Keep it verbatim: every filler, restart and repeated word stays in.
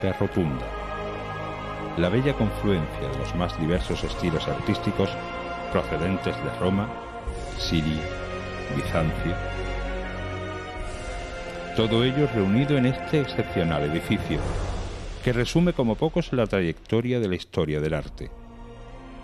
Rotunda, la bella confluencia de los más diversos estilos artísticos procedentes de Roma, Siria, Bizancio. Todo ello reunido en este excepcional edificio, que resume como pocos la trayectoria de la historia del arte.